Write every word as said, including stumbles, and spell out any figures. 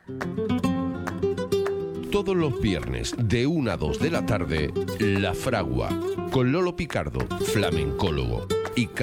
Todos los viernes de una a dos de la tarde, La Fragua, con Lolo Picardo, flamencólogo, y